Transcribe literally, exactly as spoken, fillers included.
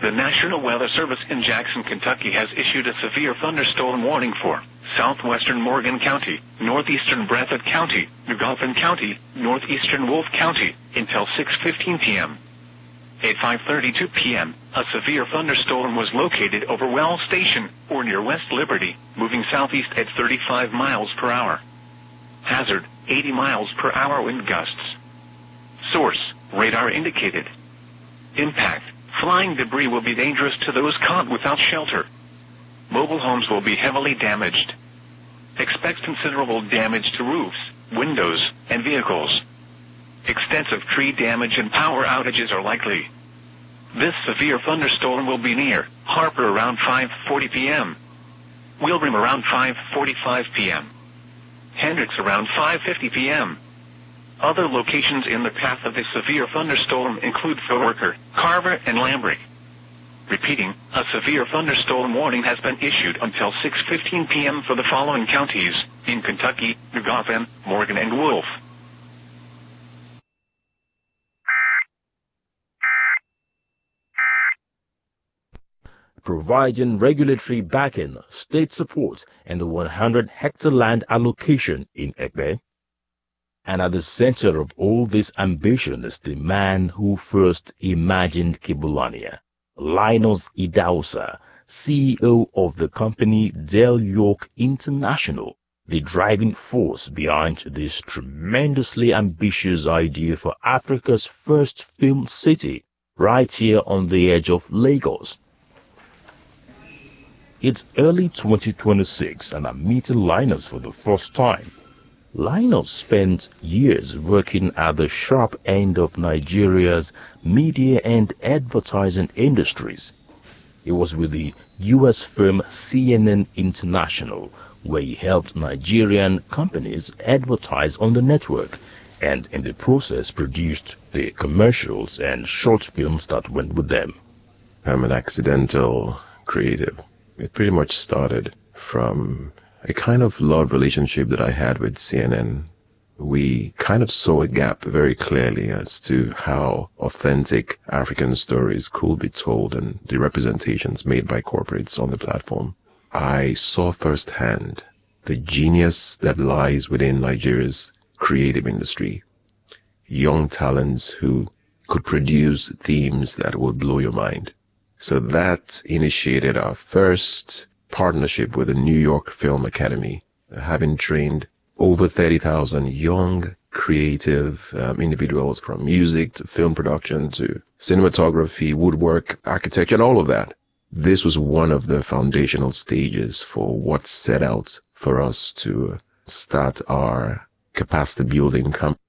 The National Weather Service in Jackson, Kentucky has issued a severe thunderstorm warning for southwestern Morgan County, northeastern Breathitt County, New Dauphin County, northeastern Wolfe County, until six fifteen p m At five thirty-two p m, a severe thunderstorm was located over Wells Station, or near West Liberty, moving southeast at thirty-five miles per hour. Hazard, eighty miles per hour wind gusts. Source, radar indicated. Impact, flying debris will be dangerous to those caught without shelter. Mobile homes will be heavily damaged. Expect considerable damage to roofs, windows, and vehicles. Extensive tree damage and power outages are likely. This severe thunderstorm will be near Harper around five forty p m Wilbraham around five forty-five p m Hendricks around five fifty p m Other locations in the path of the severe thunderstorm include Foraker, Carver, and Lambrick. Repeating, a severe thunderstorm warning has been issued until six fifteen p m for the following counties in Kentucky: New Dauphin, Morgan, and Wolfe. Providing regulatory backing, state support, and the one hundred hectare land allocation in Ekpe. And at the center of all this ambition is the man who first imagined Kibulania, Linus Idausa, C E O of the company Del York International, the driving force behind this tremendously ambitious idea for Africa's first film city, right here on the edge of Lagos. It's early twenty twenty-six and I'm meeting Linus for the first time. Linus spent years working at the sharp end of Nigeria's media and advertising industries. He was with the U S firm C N N International, where he helped Nigerian companies advertise on the network, and in the process produced the commercials and short films that went with them. I'm an accidental creative. It pretty much started from a kind of love relationship that I had with C N N. We kind of saw a gap very clearly as to how authentic African stories could be told and the representations made by corporates on the platform. I saw firsthand the genius that lies within Nigeria's creative industry. Young talents who could produce themes that would blow your mind. So that initiated our first partnership with the New York Film Academy, having trained over thirty thousand young, creative um, individuals from music to film production to cinematography, woodwork, architecture, and all of that. This was one of the foundational stages for what set out for us to start our capacity building camp.